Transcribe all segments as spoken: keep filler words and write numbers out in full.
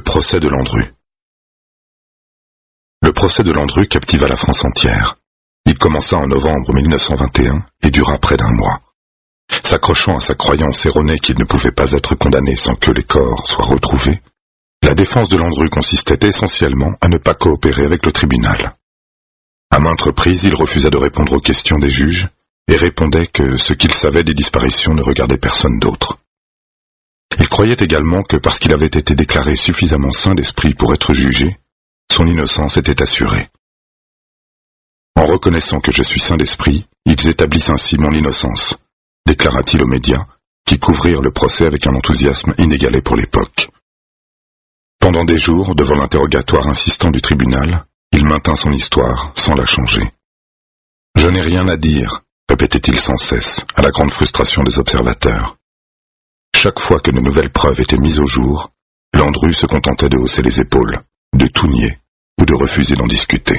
procès de Landru. Le procès de Landru captiva la France entière. Il commença en novembre mille neuf cent vingt et un et dura près d'un mois. S'accrochant à sa croyance erronée qu'il ne pouvait pas être condamné sans que les corps soient retrouvés, la défense de Landru consistait essentiellement à ne pas coopérer avec le tribunal. À maintes reprises, il refusa de répondre aux questions des juges et répondait que ce qu'il savait des disparitions ne regardait personne d'autre. Il croyait également que parce qu'il avait été déclaré suffisamment sain d'esprit pour être jugé, son innocence était assurée. En reconnaissant que je suis sain d'esprit, ils établissent ainsi mon innocence, déclara-t-il aux médias, qui couvrirent le procès avec un enthousiasme inégalé pour l'époque. Pendant des jours, devant l'interrogatoire insistant du tribunal, il maintint son histoire sans la changer. « Je n'ai rien à dire », répétait-il sans cesse, à la grande frustration des observateurs. Chaque fois que de nouvelles preuves étaient mises au jour, Landru se contentait de hausser les épaules, de tout nier ou de refuser d'en discuter.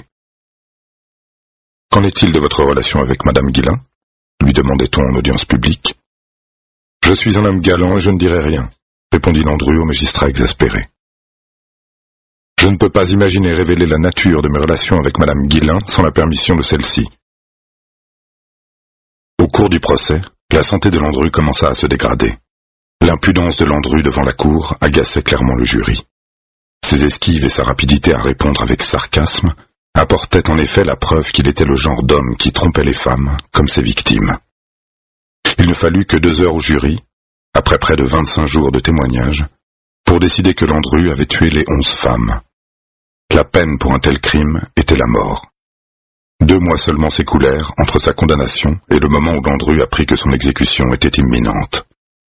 « Qu'en est-il de votre relation avec Madame Guillain ?» lui demandait-on en audience publique. « Je suis un homme galant et je ne dirai rien », répondit Landru au magistrat exaspéré. « Je ne peux pas imaginer révéler la nature de mes relations avec Madame Guillain sans la permission de celle-ci. » Au cours du procès, la santé de Landru commença à se dégrader. L'impudence de Landru devant la cour agaçait clairement le jury. Ses esquives et sa rapidité à répondre avec sarcasme apportaient en effet la preuve qu'il était le genre d'homme qui trompait les femmes comme ses victimes. Il ne fallut que deux heures au jury, après près de vingt-cinq jours de témoignages, pour décider que Landru avait tué les onze femmes. La peine pour un tel crime était la mort. Deux mois seulement s'écoulèrent entre sa condamnation et le moment où Landru apprit que son exécution était imminente.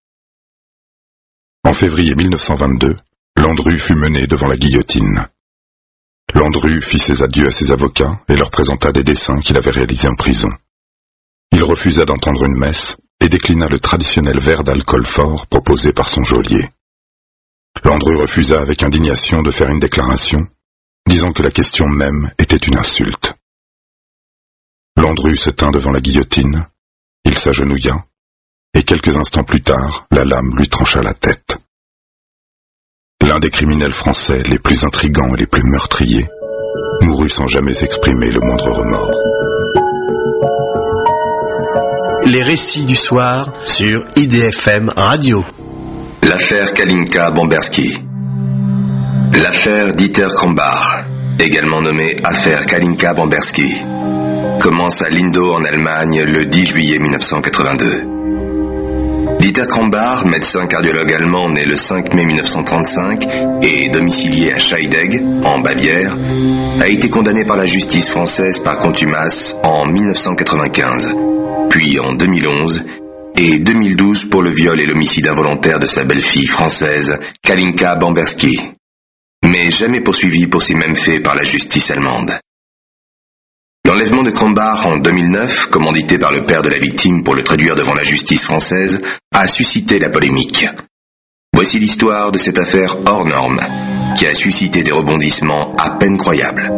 En février mille neuf cent vingt-deux, Landru fut mené devant la guillotine. Landru fit ses adieux à ses avocats et leur présenta des dessins qu'il avait réalisés en prison. Il refusa d'entendre une messe et déclina le traditionnel verre d'alcool fort proposé par son geôlier. Landru refusa avec indignation de faire une déclaration, disant que la question même était une insulte. Landru se tint devant la guillotine, il s'agenouilla, et quelques instants plus tard, la lame lui trancha la tête. L'un des criminels français les plus intrigants et les plus meurtriers mourut sans jamais exprimer le moindre remords. Les récits du soir sur I D F M Radio. L'affaire Kalinka-Bomberski. L'affaire Dieter Krombacher, également nommée affaire Kalinka-Bomberski, commence à Lindau en Allemagne le dix juillet mille neuf cent quatre-vingt-deux. Dieter Krombacher, médecin cardiologue allemand né le cinq mai mille neuf cent trente-cinq et domicilié à Scheidegg, en Bavière, a été condamné par la justice française par contumace en mille neuf cent quatre-vingt-quinze, puis en deux mille onze et deux mille douze pour le viol et l'homicide involontaire de sa belle-fille française, Kalinka Bomberski, mais jamais poursuivi pour ces mêmes faits par la justice allemande. L'enlèvement de Krombacher en deux mille neuf, commandité par le père de la victime pour le traduire devant la justice française, a suscité la polémique. Voici l'histoire de cette affaire hors norme, qui a suscité des rebondissements à peine croyables.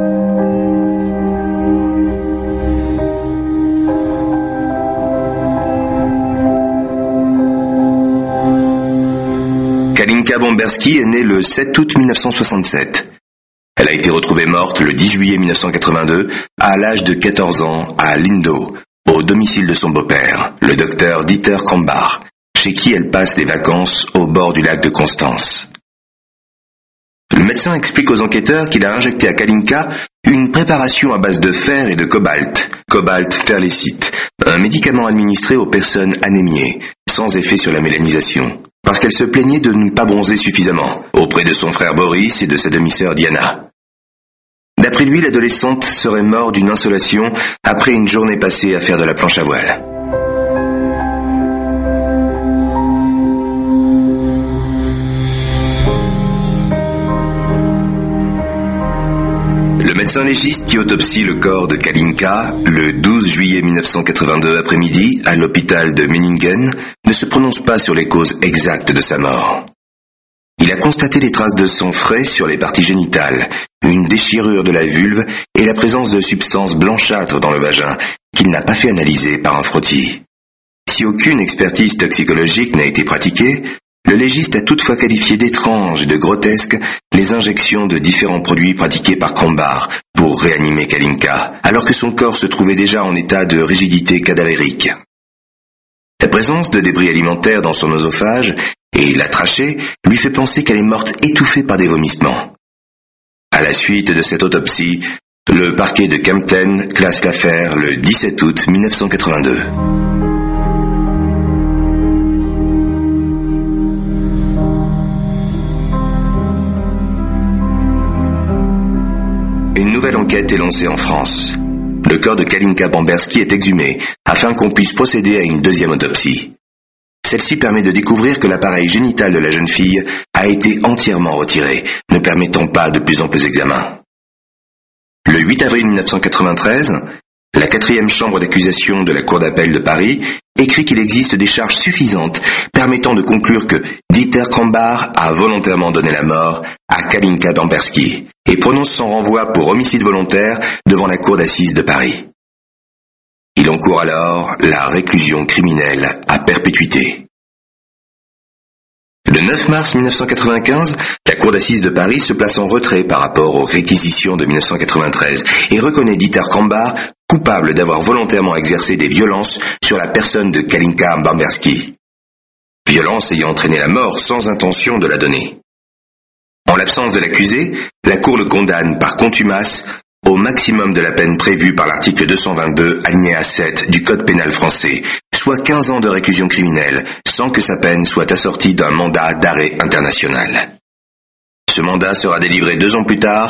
Kalinka Bomberski est née le sept août mille neuf cent soixante-sept. Elle a été retrouvée morte le dix juillet mille neuf cent quatre-vingt-deux, à l'âge de quatorze ans, à Lindau, au domicile de son beau-père, le docteur Dieter Krombacher, chez qui elle passe les vacances au bord du lac de Constance. Le médecin explique aux enquêteurs qu'il a injecté à Kalinka une préparation à base de fer et de cobalt, cobalt ferlécite, un médicament administré aux personnes anémiées, sans effet sur la mélanisation, parce qu'elle se plaignait de ne pas bronzer suffisamment, auprès de son frère Boris et de sa demi-sœur Diana. D'après lui, l'adolescente serait morte d'une insolation après une journée passée à faire de la planche à voile. Le médecin légiste qui autopsie le corps de Kalinka, le douze juillet mille neuf cent quatre-vingt-deux après-midi, à l'hôpital de Meiningen, ne se prononce pas sur les causes exactes de sa mort. Il a constaté les traces de sang frais sur les parties génitales, une déchirure de la vulve et la présence de substances blanchâtres dans le vagin qu'il n'a pas fait analyser par un frottis. Si aucune expertise toxicologique n'a été pratiquée, le légiste a toutefois qualifié d'étranges et de grotesques les injections de différents produits pratiqués par Krombacher pour réanimer Kalinka, alors que son corps se trouvait déjà en état de rigidité cadavérique. La présence de débris alimentaires dans son œsophage et la trachée lui fait penser qu'elle est morte étouffée par des vomissements. À la suite de cette autopsie, le parquet de Kempten classe l'affaire le dix-sept août mille neuf cent quatre-vingt-deux. Une nouvelle enquête est lancée en France. Le corps de Kalinka Bamberski est exhumé afin qu'on puisse procéder à une deuxième autopsie. Celle-ci permet de découvrir que l'appareil génital de la jeune fille a été entièrement retiré, ne permettant pas de plus amples examens. Le huit avril mille neuf cent quatre-vingt-treize, la quatrième chambre d'accusation de la Cour d'appel de Paris écrit qu'il existe des charges suffisantes permettant de conclure que Dieter Krombacher a volontairement donné la mort à Kalinka Bamberski et prononce son renvoi pour homicide volontaire devant la Cour d'assises de Paris. Il encourt alors la réclusion criminelle à perpétuité. Le neuf mars mille neuf cent quatre-vingt-quinze, la Cour d'assises de Paris se place en retrait par rapport aux réquisitions de mille neuf cent quatre-vingt-treize et reconnaît Dieter Krombacher coupable d'avoir volontairement exercé des violences sur la personne de Kalinka Bamberski. Violences ayant entraîné la mort sans intention de la donner. En l'absence de l'accusé, la Cour le condamne par contumace au maximum de la peine prévue par l'article deux cent vingt-deux, alinéa sept du Code pénal français, soit quinze ans de réclusion criminelle, sans que sa peine soit assortie d'un mandat d'arrêt international. Ce mandat sera délivré deux ans plus tard